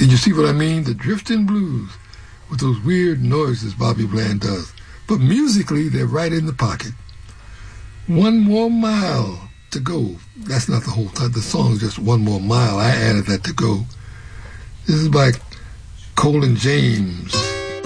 Did you see what I mean? The drifting blues with those weird noises Bobby Bland does. But musically, they're right in the pocket. One More Mile to Go. That's not the whole time. The song is just One More Mile. I added that to go. This is by Colin James.